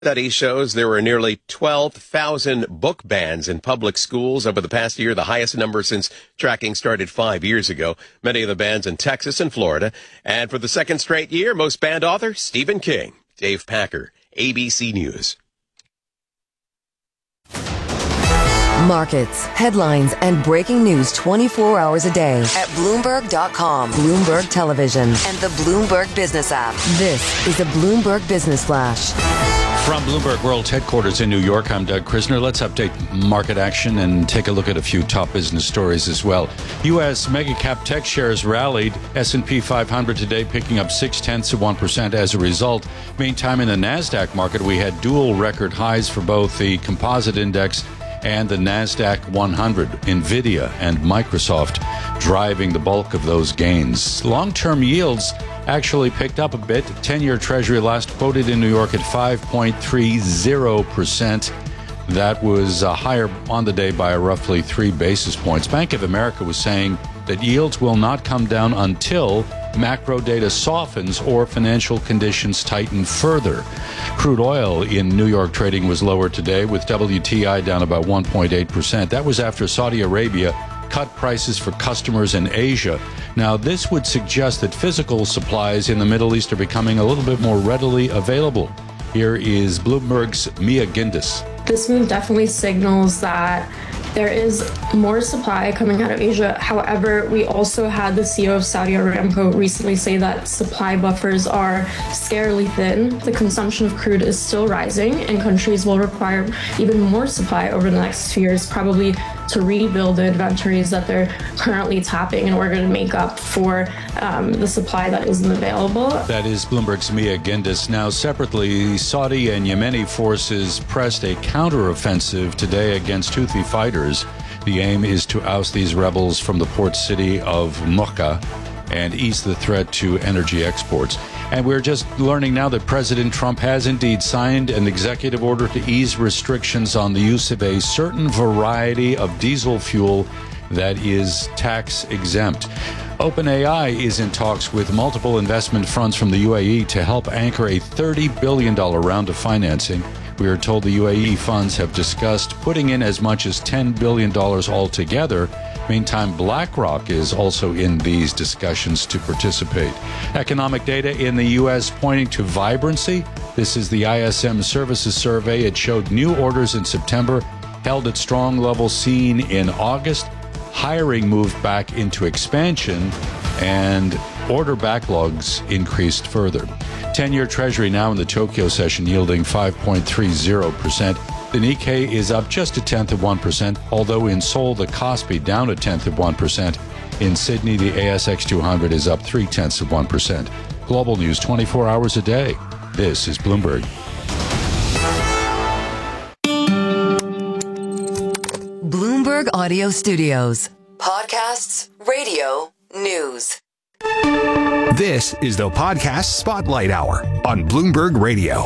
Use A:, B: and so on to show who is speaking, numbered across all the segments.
A: Study shows there were nearly 12,000 book bans in public schools over the past year, the highest number since tracking started 5 years ago. Many of the bans in Texas and Florida. And for the second straight year, most banned author, Stephen King. Dave Packer, ABC News.
B: Markets, headlines, and breaking news 24 hours a day at Bloomberg.com, Bloomberg Television, and the Bloomberg Business app. This is a Bloomberg Business Flash.
C: From Bloomberg World Headquarters in New York, I'm Doug Krisner. Let's update market action and take a look at a few top business stories as well. U.S. mega-cap tech shares rallied. S&P 500 today picking up 0.6% as a result. Meantime, in the NASDAQ market, we had dual record highs for both the composite index and the NASDAQ 100, NVIDIA and Microsoft driving the bulk of those gains. Long-term yields actually picked up a bit. 10-year Treasury last quoted in New York at 5.30%. That was higher on the day by roughly 3 basis points. Bank of America was saying that yields will not come down until macro data softens or financial conditions tighten further. Crude oil in New York trading was lower today, with WTI down about 1.8%. That was after Saudi Arabia cut prices for customers in Asia. Now, this would suggest that physical supplies in the Middle East are becoming a little bit more readily available. Here is Bloomberg's Mia Gindis.
D: This move definitely signals that there is more supply coming out of Asia. However, we also had the CEO of Saudi Aramco recently say that supply buffers are scarily thin. The consumption of crude is still rising, and countries will require even more supply over the next few years, probably to rebuild the inventories that they're currently tapping in order to make up for the supply that isn't available.
C: That is Bloomberg's Mia Gindis. Now, separately, Saudi and Yemeni forces pressed a counteroffensive today against Houthi fighters. The aim is to oust these rebels from the port city of Mocha and ease the threat to energy exports. And we're just learning now that President Trump has indeed signed an executive order to ease restrictions on the use of a certain variety of diesel fuel that is tax exempt. OpenAI is in talks with multiple investment funds from the UAE to help anchor a $30 billion round of financing. We are told the UAE funds have discussed putting in as much as $10 billion altogether. Meantime, BlackRock is also in these discussions to participate. Economic data in the U.S. pointing to vibrancy. This is the ISM Services Survey. It showed new orders in September, held at strong levels seen in August. Hiring moved back into expansion, and order backlogs increased further. 10-year Treasury now in the Tokyo session yielding 5.30%. The Nikkei is up just 0.1%, although in Seoul the Kospi down 0.1%. In Sydney, the ASX 200 is up 0.3%. Global news 24 hours a day. This is Bloomberg.
B: Bloomberg Audio Studios. Podcasts, radio, news.
E: This is the Podcast Spotlight Hour on Bloomberg Radio.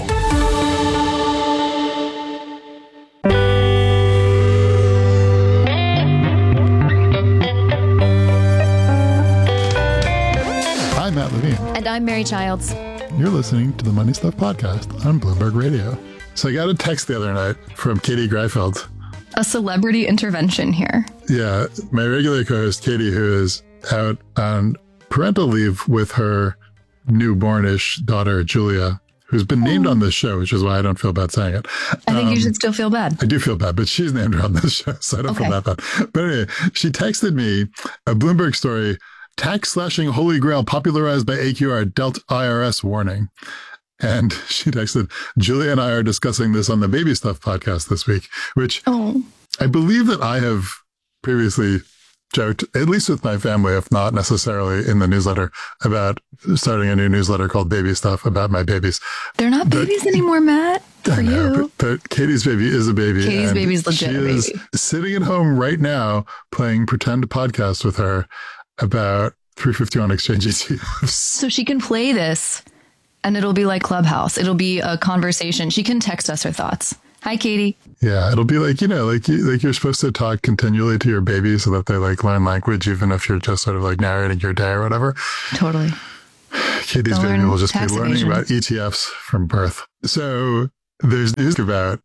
F: I'm Matt Levine.
G: And I'm Mary Childs.
F: You're listening to the Money Stuff Podcast on Bloomberg Radio. So I got a text the other night from Katie Greifeld.
G: A celebrity intervention here.
F: Yeah, my regular co-host Katie, who is out on parental leave with her newbornish daughter, Julia, who's been named on this show, which is why I don't feel bad saying it.
G: I think you should still feel bad.
F: I do feel bad, but she's named her on this show, so I don't feel that bad. But anyway, she texted me a Bloomberg story, tax slashing holy grail popularized by AQR dealt IRS warning. And she texted, Julia and I are discussing this on the Baby Stuff podcast this week, which I believe that I have previously joked, at least with my family, if not necessarily in the newsletter, about starting a new newsletter called Baby Stuff about my babies.
G: They're not babies anymore, Matt, for you.
F: But Katie's baby is a baby.
G: Katie's baby's legit
F: she
G: a baby.
F: is sitting at home right now playing pretend podcasts with her about 351 Exchange ETFs.
G: So she can play this and it'll be like Clubhouse. It'll be a conversation. She can text us her thoughts. Hi, Katie.
F: Yeah, it'll be like, like you're supposed to talk continually to your baby so that they learn language, even if you're just sort of narrating your day or whatever.
G: Totally.
F: Katie's baby will just be learning about ETFs from birth. So there's news about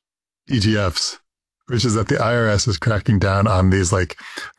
F: ETFs, which is that the IRS is cracking down on these like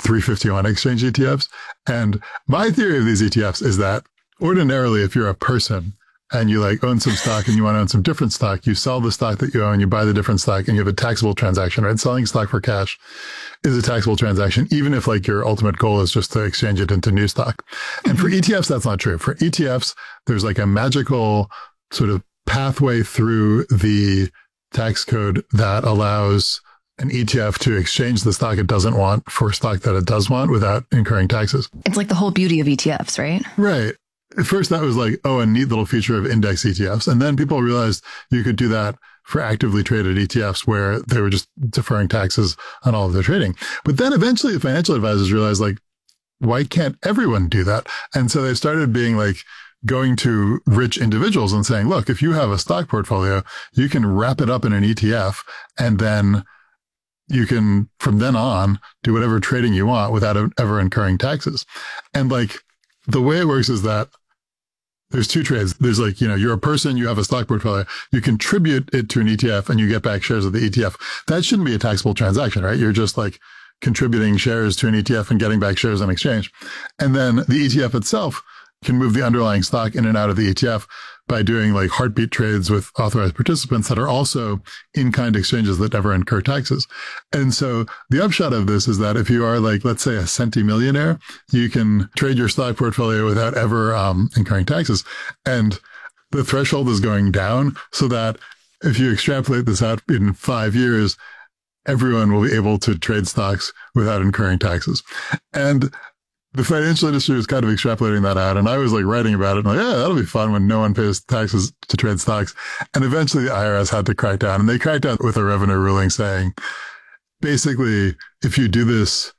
F: 351 exchange ETFs. And my theory of these ETFs is that ordinarily, if you're a person and you like own some stock and you want to own some different stock, you sell the stock that you own, you buy the different stock, and you have a taxable transaction, right? Selling stock for cash is a taxable transaction, even if like your ultimate goal is just to exchange it into new stock. And for ETFs, that's not true. For ETFs, there's like a magical sort of pathway through the tax code that allows an ETF to exchange the stock it doesn't want for stock that it does want without incurring taxes.
G: It's like the whole beauty of ETFs, right?
F: Right. At first, that was like, oh, a neat little feature of index ETFs. And then people realized you could do that for actively traded ETFs where they were just deferring taxes on all of their trading. But then eventually the financial advisors realized, like, why can't everyone do that? And so they started being like, going to rich individuals and saying, look, if you have a stock portfolio, you can wrap it up in an ETF and then you can, from then on, do whatever trading you want without ever incurring taxes. And like, the way it works is that there's two trades. There's like, you're a person, you have a stock portfolio, you contribute it to an ETF and you get back shares of the ETF. That shouldn't be a taxable transaction, right? You're just like contributing shares to an ETF and getting back shares in exchange. And then the ETF itself can move the underlying stock in and out of the ETF by doing like heartbeat trades with authorized participants that are also in-kind exchanges that never incur taxes. And so the upshot of this is that if you are like, let's say a centimillionaire, you can trade your stock portfolio without ever incurring taxes. And the threshold is going down so that if you extrapolate this out in 5 years, everyone will be able to trade stocks without incurring taxes. And the financial industry was kind of extrapolating that out. And I was like writing about it and like, yeah, that'll be fun when no one pays taxes to trade stocks. And eventually the IRS had to crack down, and they cracked down with a revenue ruling saying, basically, if you do this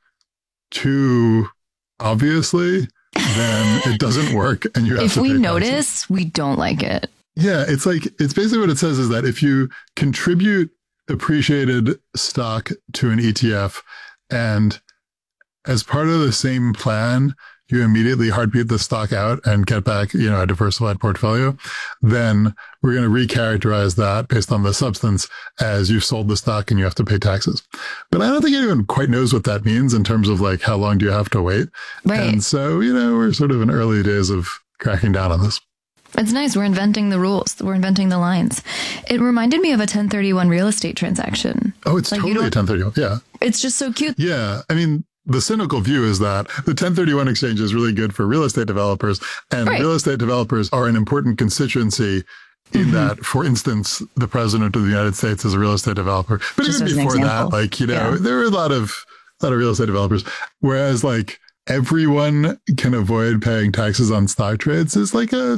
F: too obviously, then it doesn't work and you have to pay taxes.
G: If we notice, we don't like it.
F: Yeah. It's like, it's basically what it says is that if you contribute appreciated stock to an ETF and as part of the same plan, you immediately heartbeat the stock out and get back, a diversified portfolio, then we're going to recharacterize that based on the substance as you've sold the stock and you have to pay taxes. But I don't think anyone quite knows what that means in terms of like, how long do you have to wait?
G: Right.
F: And so, we're sort of in early days of cracking down on this.
G: It's nice. We're inventing the rules. We're inventing the lines. It reminded me of a 1031 real estate transaction.
F: Oh, it's like totally a 1031. Yeah.
G: It's just so cute.
F: Yeah. I mean, the cynical view is that the 1031 exchange is really good for real estate developers, and real estate developers are an important constituency in that, for instance, the president of the United States is a real estate developer. But just even before that, like, there were a lot of real estate developers, whereas like everyone can avoid paying taxes on stock trades is like a,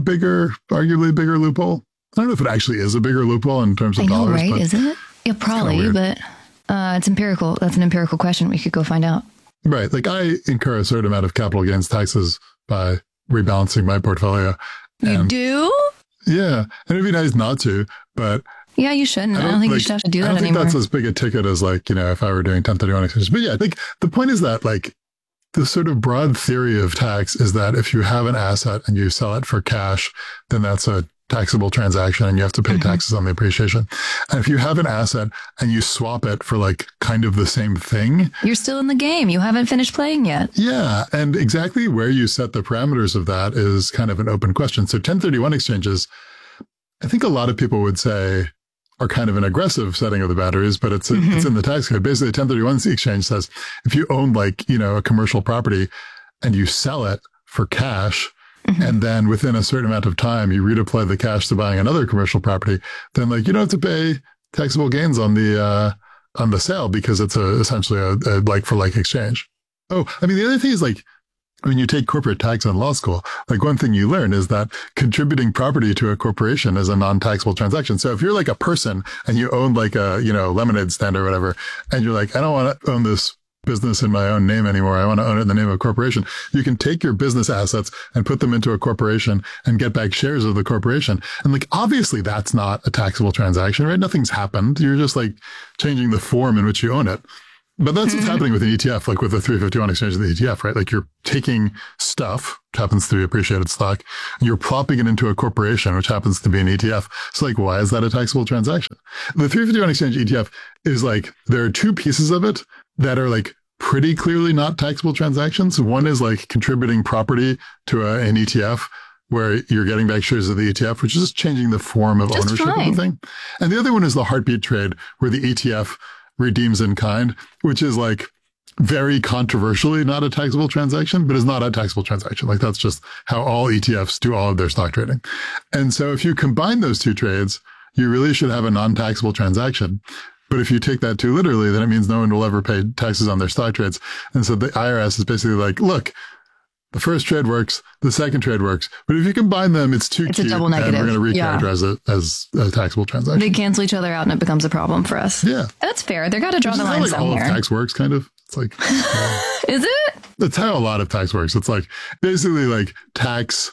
F: arguably bigger loophole. I don't know if it actually is a bigger loophole in terms of dollars.
G: Right? Isn't it? Yeah, probably, but it's empirical. That's an empirical question. We could go find out.
F: Right. Like I incur a certain amount of capital gains taxes by rebalancing my portfolio.
G: You do?
F: Yeah. And it'd be nice not to, but
G: yeah, you shouldn't. I don't think you should have to do that anymore. I don't think
F: that's as big a ticket as like, if I were doing 1031 exchanges. But yeah, I think the point is that like the sort of broad theory of tax is that if you have an asset and you sell it for cash, then that's a taxable transaction and you have to pay taxes on the appreciation. And if you have an asset and you swap it for like kind of the same thing,
G: you're still in the game. You haven't finished playing yet.
F: Yeah. And exactly where you set the parameters of that is kind of an open question. So 1031 exchanges, I think a lot of people would say are kind of an aggressive setting of the boundaries, but it's in the tax code. Basically, the 1031 exchange says if you own like, a commercial property and you sell it for cash, and then within a certain amount of time, you redeploy the cash to buying another commercial property, then like you don't have to pay taxable gains on the sale because it's essentially a like for like exchange. Oh, I mean, the other thing is like when you take corporate tax in law school, like one thing you learn is that contributing property to a corporation is a non-taxable transaction. So if you're like a person and you own like a, lemonade stand or whatever, and you're like, I don't want to own this business in my own name anymore. I want to own it in the name of a corporation. You can take your business assets and put them into a corporation and get back shares of the corporation. And like, obviously that's not a taxable transaction, right? Nothing's happened. You're just like changing the form in which you own it. But that's what's happening with an ETF, like with the 351 exchange of the ETF, right? Like you're taking stuff, which happens to be appreciated stock, and you're plopping it into a corporation, which happens to be an ETF. So like, why is that a taxable transaction? The 351 exchange ETF is like, there are two pieces of it that are like pretty clearly not taxable transactions. One is like contributing property to an ETF where you're getting back shares of the ETF, which is just changing the form of ownership of the thing. And the other one is the heartbeat trade where the ETF redeems in kind, which is like very controversially not a taxable transaction, but is not a taxable transaction. Like that's just how all ETFs do all of their stock trading. And so if you combine those two trades, you really should have a non-taxable transaction. But if you take that too literally, then it means no one will ever pay taxes on their stock trades. And so the IRS is basically like, look, the first trade works, the second trade works, but if you combine them, it's too cute,
G: a double negative.
F: And we're going to recharacterize it as a taxable transaction.
G: They cancel each other out, and it becomes a problem for us.
F: Yeah,
G: that's fair. They got to draw the line
F: like
G: somewhere.
F: All of tax works, kind of. It's like,
G: is it?
F: That's how a lot of tax works. It's like basically like tax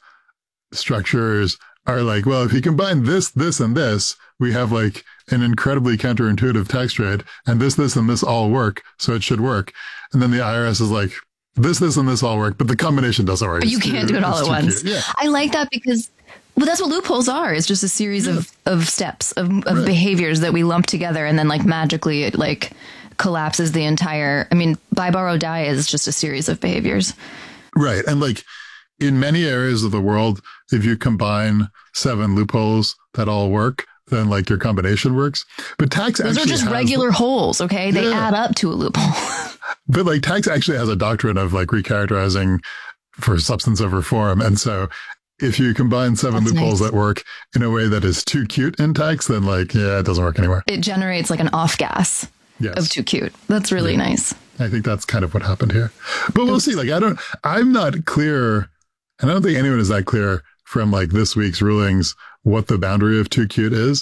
F: structures are like, well, if you combine this, this, and this, we have like an incredibly counterintuitive tax trade, and this, and this all work, so it should work. And then the IRS is like, this, and this all work, but the combination doesn't work.
G: But you can't do it all at once.
F: Yeah.
G: I like that because, well, that's what loopholes are. It's just a series of steps, of behaviors that we lump together, and then like magically it like collapses the entire, I mean, buy, borrow, die is just a series of behaviors.
F: Right. And like in many areas of the world, if you combine 7 loopholes that all work, then like your combination works. But tax
G: Those are just regular holes, okay? They add up to a loophole.
F: But like tax actually has a doctrine of like recharacterizing for substance over form. And so if you combine 7 loopholes that work in a way that is too cute in tax, then like, yeah, it doesn't work anymore.
G: It generates like an off gas of too cute. That's really nice.
F: I think that's kind of what happened here. But we'll see. Like, I'm not clear, and I don't think anyone is that clear from like this week's rulings what the boundary of too cute is.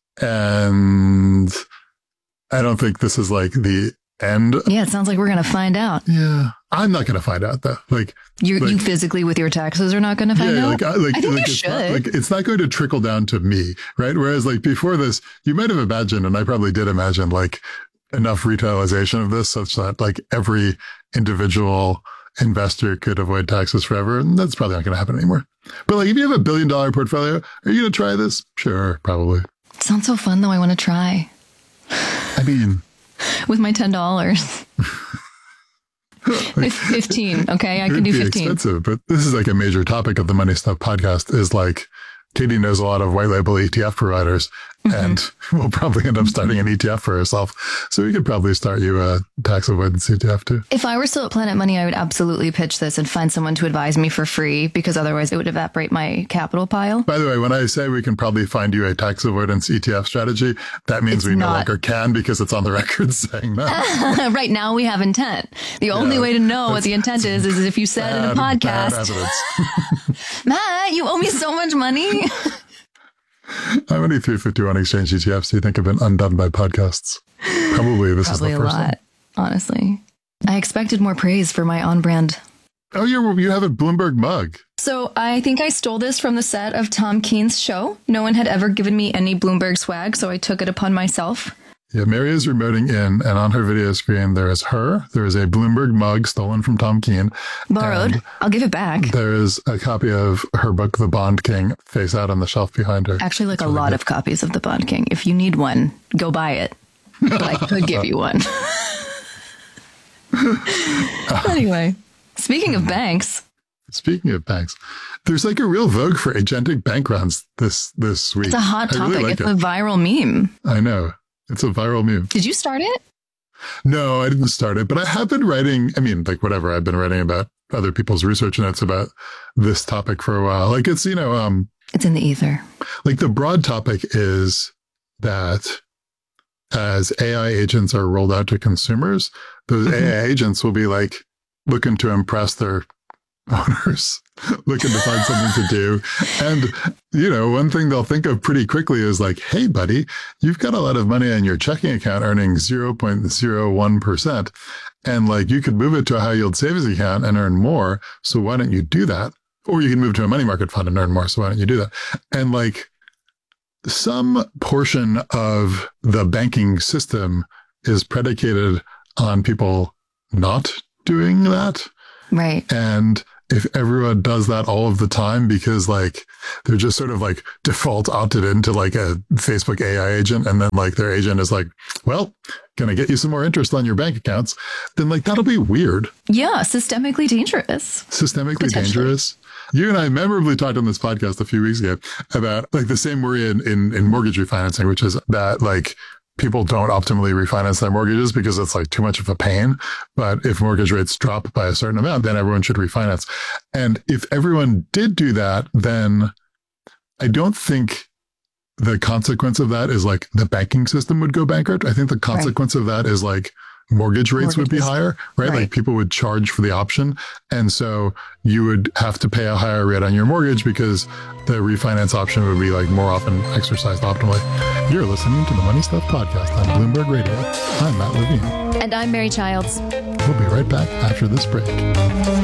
F: And I don't think this is like the end.
G: Yeah, it sounds like we're going to find out.
F: Yeah. I'm not going to find out though. Like
G: you physically with your taxes are not going to find out? I think you
F: it's
G: should.
F: It's not going to trickle down to me, right? Whereas like before this, you might have imagined, and I probably did imagine like enough retailization of this such that like every individual investor could avoid taxes forever. And that's probably not going to happen anymore. But like if you have $1 billion portfolio, are you going to try this? Sure, probably.
G: It sounds so fun though. I want to try.
F: I mean,
G: with my $10. 15. Okay. I can do 15.
F: Expensive, but this is like a major topic of the Money Stuff podcast is like, Katie knows a lot of white label ETF providers, and we'll probably end up starting an ETF for herself. So we could probably start you a tax avoidance ETF too.
G: If I were still at Planet Money, I would absolutely pitch this and find someone to advise me for free, because otherwise it would evaporate my capital pile.
F: By the way, when I say we can probably find you a tax avoidance ETF strategy, that means we no longer can, because it's on the record saying that.
G: Right now we have intent. The only way to know what the intent is if you said in a podcast, Matt, you owe me so much money.
F: How many 351 exchange ETFs do you think have been undone by podcasts? Probably this is the first one.
G: Honestly. I expected more praise for my on-brand.
F: Oh, you have a Bloomberg mug.
G: So I think I stole this from the set of Tom Keen's show. No one had ever given me any Bloomberg swag, so I took it upon myself.
F: Yeah, Mary is remoting in, and on her video screen, there is a Bloomberg mug stolen from Tom Keen.
G: Borrowed. I'll give it back.
F: There is a copy of her book, The Bond King, face out on the shelf behind her.
G: Actually, like a lot of copies of The Bond King. If you need one, go buy it. But I could give you one. Anyway, speaking of banks. There's like a real vogue for agentic bank runs this week. It's a hot topic. Really it's a viral meme.
F: I know. It's a viral meme.
G: Did you start it?
F: No, I didn't start it, but I have been writing. I mean, like whatever. I've been writing about other people's research notes about this topic for a while. Like it's,
G: it's in the ether.
F: Like the broad topic is that as AI agents are rolled out to consumers, those AI agents will be like looking to impress their owners, looking to find something to do. And, one thing they'll think of pretty quickly is like, hey, buddy, you've got a lot of money in your checking account earning 0.01%. And like, you could move it to a high yield savings account and earn more. So why don't you do that? Or you can move to a money market fund and earn more. So why don't you do that? And like some portion of the banking system is predicated on people not doing that.
G: Right.
F: And if everyone does that all of the time because like they're just sort of like default opted into like a Facebook AI agent, and then like their agent is like, well, gonna get you some more interest on your bank accounts, then like that'll be weird.
G: Yeah, systemically dangerous.
F: Systemically dangerous. You and I memorably talked on this podcast a few weeks ago about like the same worry in mortgage refinancing, which is that like people don't optimally refinance their mortgages because it's like too much of a pain. But if mortgage rates drop by a certain amount, then everyone should refinance. And if everyone did do that, then I don't think the consequence of that is like the banking system would go bankrupt. I think the consequence of that is like mortgage rates would be higher, right? Like people would charge for the option. And so you would have to pay a higher rate on your mortgage because the refinance option would be like more often exercised optimally. You're listening to the Money Stuff Podcast on Bloomberg Radio. I'm Matt Levine.
G: And I'm Mary Childs.
F: We'll be right back after this break.